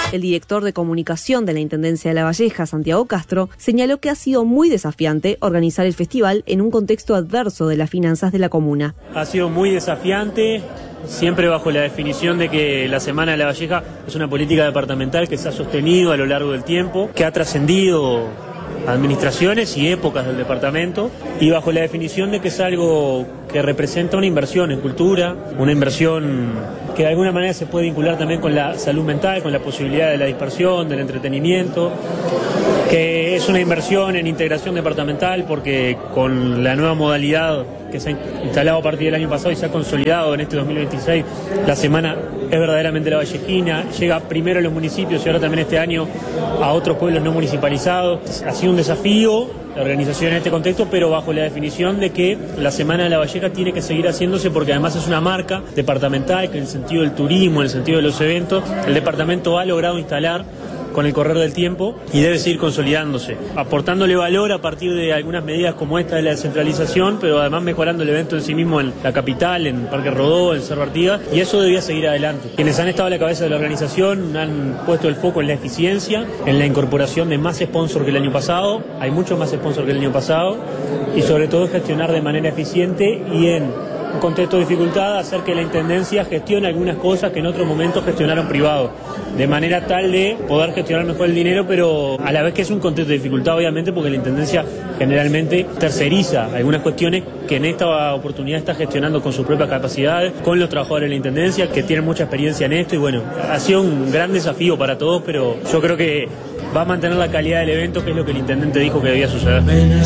El director de comunicación de la Intendencia de La Valleja, Santiago Castro, señaló que ha sido muy desafiante organizar el festival en un contexto adverso de las finanzas de la comuna. Ha sido muy desafiante, siempre bajo la definición de que la Semana de La Valleja es una política departamental que se ha sostenido a lo largo del tiempo, que ha trascendido administraciones y épocas del departamento, y bajo la definición de que es algo que representa una inversión en cultura, una inversión que de alguna manera se puede vincular también con la salud mental, con la posibilidad de la dispersión, del entretenimiento, que es una inversión en integración departamental porque con la nueva modalidad que se ha instalado a partir del año pasado y se ha consolidado en este 2026, la semana es verdaderamente la vallejina, llega primero a los municipios y ahora también este año a otros pueblos no municipalizados. Ha sido un desafío la organización en este contexto, pero bajo la definición de que la Semana de La Valleja tiene que seguir haciéndose porque además es una marca departamental que en el sentido del turismo, en el sentido de los eventos, el departamento ha logrado instalar con el correr del tiempo y debe seguir consolidándose, aportándole valor a partir de algunas medidas como esta de la descentralización, pero además mejorando el evento en sí mismo en la capital, en Parque Rodó, en Cerro Artigas, y eso debía seguir adelante. Quienes han estado a la cabeza de la organización han puesto el foco en la eficiencia, en la incorporación de más sponsors que el año pasado, hay muchos más sponsors que el año pasado, y sobre todo en gestionar de manera eficiente y en un contexto de dificultad, hacer que la Intendencia gestione algunas cosas que en otros momentos gestionaron privados, de manera tal de poder gestionar mejor el dinero, pero a la vez que es un contexto de dificultad, obviamente, porque la Intendencia generalmente terceriza algunas cuestiones que en esta oportunidad está gestionando con sus propias capacidades, con los trabajadores de la Intendencia, que tienen mucha experiencia en esto, y bueno, ha sido un gran desafío para todos, pero yo creo que va a mantener la calidad del evento, que es lo que el Intendente dijo que debía suceder.